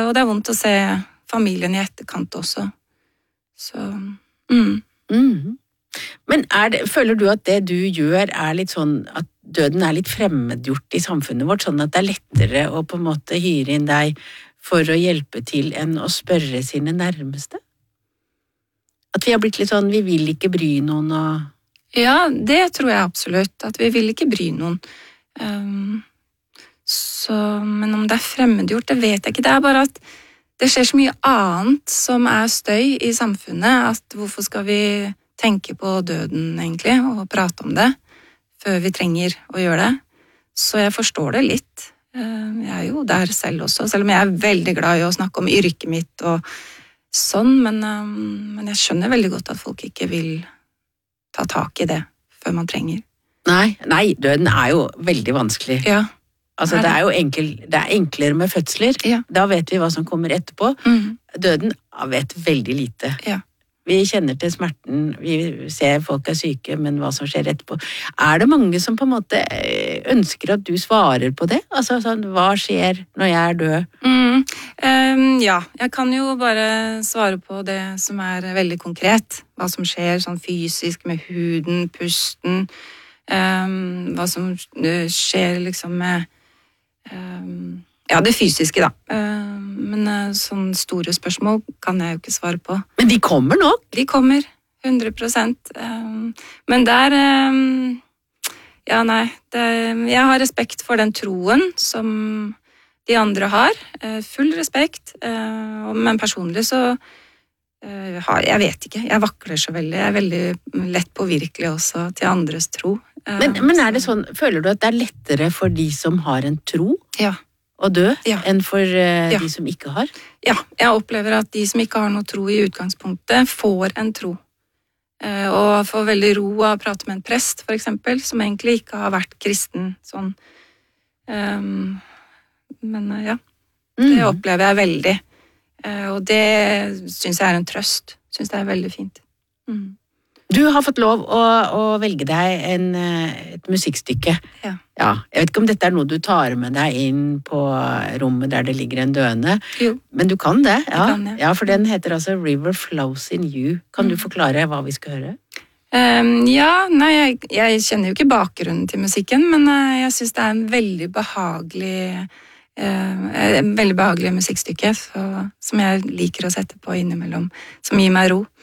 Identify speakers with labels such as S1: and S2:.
S1: og det vondt å se familien i etterkant også. Så,
S2: Men føler du at det du gjør litt sånn at døden litt fremmedgjort i samfunnet vårt, sånn at det lettere å på en måte hyre inn deg for å hjelpe til enn å spørre sine nærmeste? At vi har blitt litt sånn, vi vil ikke bry noen og...
S1: Ja, det tror jeg absolutt, at vi vil ikke bry noen. Men om det fremmedgjort, det vet jeg ikke. Det bare at det skjer så mye annet som støy i samfunnet, at hvorfor skal vi tenke på døden egentlig, og prate om det, før vi trenger å gjøre det. Så jeg forstår det litt. Jeg jo der selv også, selv om jeg veldig glad i å snakke om yrket mitt og sånn, men jeg skjønner veldig godt at folk ikke vil ta tak i det før man trenger.
S2: Nei, døden jo veldig vanskelig.
S1: Ja.
S2: Altså, det jo det enklere med fødsler.
S1: Ja.
S2: Da vet vi hva som kommer etterpå. Døden vet veldig lite.
S1: Ja.
S2: Vi kjenner til smerten, vi ser folk syke, men hva som skjer etterpå. Det mange som på en måte ønsker at du svarer på det? Altså sånn, hva skjer når jeg død?
S1: Ja, jeg kan jo bare svare på det som veldig konkret. Hva som skjer sånn fysisk med huden, pusten, hva som skjer liksom med det fysiske da. Men sånne store spørsmål kan jeg jo ikke svare på.
S2: Men de kommer nok?
S1: De kommer, 100%. Men jeg har respekt for den troen som de andre har. Full respekt. Men personlig så jeg vet ikke. Jeg vakler så veldig. Jeg veldig lett påvirkelig også til andres tro.
S2: Men det sånn, føler du at det lettere for de som har en tro?
S1: Ja.
S2: Å dø, enn for de som ikke har?
S1: Ja, jeg opplever at de som ikke har noe tro i utgangspunktet, får en tro. Og får veldig ro av å prate med en prest, for eksempel, som egentlig ikke har vært kristen. Sånn. Det opplever jeg veldig. Og det synes jeg en trøst. Synes det veldig fint.
S2: Du har fått lov å velge deg et musikkstykke.
S1: Ja.
S2: Jeg vet ikke om dette noe du tar med deg inn på rommet der det ligger en døende.
S1: Jo.
S2: Men du kan det, ja.
S1: Jeg kan, ja.
S2: Ja, for den heter altså River Flows in You. Kan du forklare hva vi skal høre?
S1: Jeg kjenner jo ikke bakgrunnen til musikken, men jeg synes det en veldig behagelig musikkstykke som jeg liker å sette på innimellom, som gir meg ro.